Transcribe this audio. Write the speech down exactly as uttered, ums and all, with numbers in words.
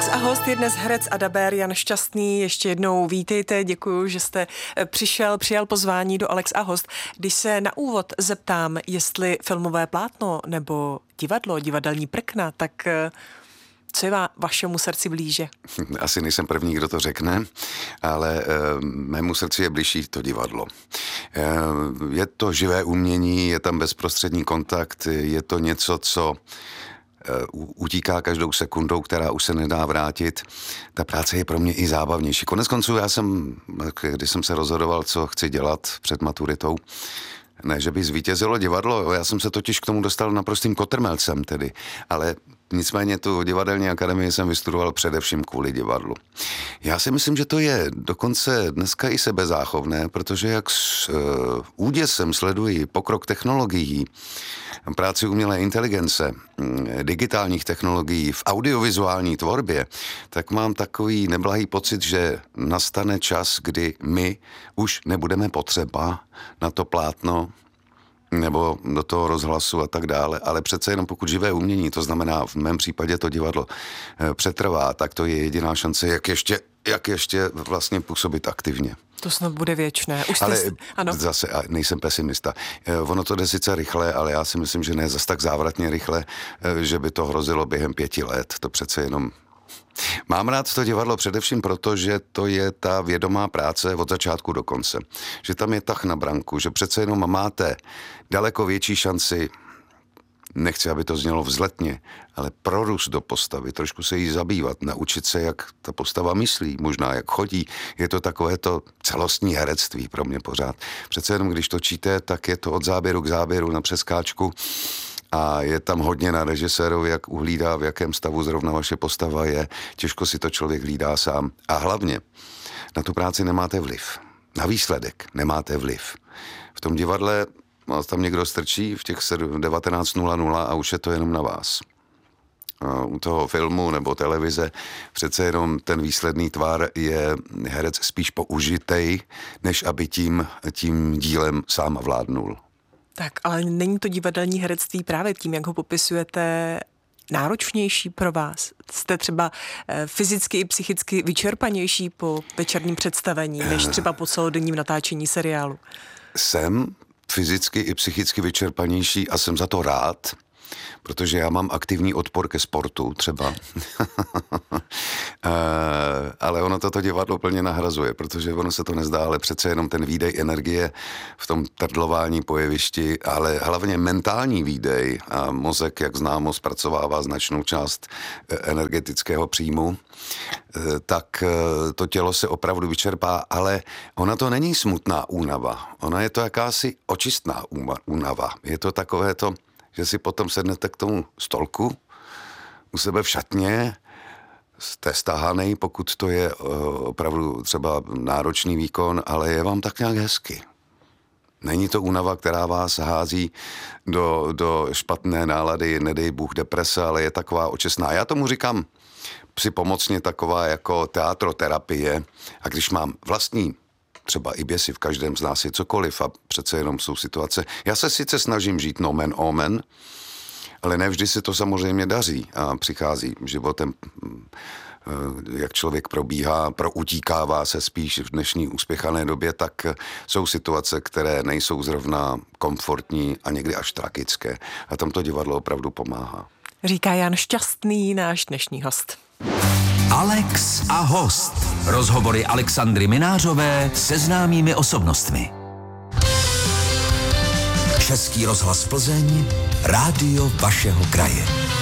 Alex a host je dnes herec a dabér Jan Šťastný. Ještě jednou vítejte, děkuji, že jste přišel, přijal pozvání do Alex a host. Když se na úvod zeptám, jestli filmové plátno nebo divadlo, divadelní prkna, tak co je va- vašemu srdci blíže? Asi nejsem první, kdo to řekne, ale e, mému srdci je blížší to divadlo. E, je to živé umění, je tam bezprostřední kontakt, je to něco, co utíká každou sekundou, která už se nedá vrátit. Ta práce je pro mě i zábavnější. Konec konců já jsem, když jsem se rozhodoval, co chci dělat před maturitou, ne, že by zvítězilo divadlo, já jsem se totiž k tomu dostal naprostým kotrmelcem tedy, ale nicméně tu divadelní akademii jsem vystudoval především kvůli divadlu. Já si myslím, že to je dokonce dneska i sebezáchovné, protože jak s uh, úděsem sleduji pokrok technologií, práci umělé inteligence, digitálních technologií v audiovizuální tvorbě, tak mám takový neblahý pocit, že nastane čas, kdy my už nebudeme potřeba na to plátno nebo do toho rozhlasu a tak dále, ale přece jenom pokud živé umění, to znamená v mém případě to divadlo přetrvá, tak to je jediná šance, jak ještě, jak ještě vlastně působit aktivně. To snad bude věčné. Už ale jste... ano. Zase nejsem pesimista. Ono to jde sice rychle, ale já si myslím, že ne zas tak závratně rychle, že by to hrozilo během pěti let. To přece jenom... Mám rád to divadlo především proto, že to je ta vědomá práce od začátku do konce. Že tam je tah na branku, že přece jenom máte daleko větší šanci, nechci, aby to znělo vzletně, ale prorůst do postavy, trošku se jí zabývat, naučit se, jak ta postava myslí, možná jak chodí. Je to takové to celostní herectví pro mě pořád. Přece jenom, když točíte, tak je to od záběru k záběru na přeskáčku a je tam hodně na režisérovi, jak uhlídá, v jakém stavu zrovna vaše postava je. Těžko si to člověk hlídá sám. A hlavně na tu práci nemáte vliv. Na výsledek nemáte vliv. V tom divadle tam někdo strčí v těch devatenáct nula nula a už je to jenom na vás. U toho filmu nebo televize přece jenom ten výsledný tvar je herec spíš použitej, než aby tím, tím dílem sám vládnul. Tak, ale není to divadelní herectví právě tím, jak ho popisujete, náročnější pro vás? Jste třeba fyzicky i psychicky vyčerpanější po večerním představení, než třeba po celodenním natáčení seriálu? Jsem fyzicky i psychicky vyčerpanější a jsem za to rád, protože já mám aktivní odpor ke sportu třeba. Ale ono toto divadlo plně nahrazuje, protože ono se to nezdá, ale přece jenom ten výdej energie v tom trdlování po jevišti, ale hlavně mentální výdej a mozek, jak známo, zpracovává značnou část energetického příjmu, tak to tělo se opravdu vyčerpá, ale ona to není smutná únava. Ona je to jakási očistná únava. Je to takové to, že si potom sednete k tomu stolku u sebe v šatně, jste stahanej, pokud to je opravdu třeba náročný výkon, ale je vám tak nějak hezky. Není to únava, která vás hází do, do špatné nálady, nedej Bůh deprese, ale je taková očistná. Já tomu říkám připomocně taková jako teatroterapie. A když mám vlastní třeba i běsy, v každém z nás je cokoliv a přece jenom jsou situace. Já se sice snažím žít nomen omen, ale ne vždy se to samozřejmě daří a přichází životem, jak člověk probíhá, proutíkává se spíš v dnešní uspěchané době, tak jsou situace, které nejsou zrovna komfortní a někdy až tragické. A tam to divadlo opravdu pomáhá. Říká Jan Šťastný, náš dnešní host. Alex a host. Rozhovory Alexandry Minářové se známými osobnostmi. Český rozhlas Plzeň, rádio vašeho kraje.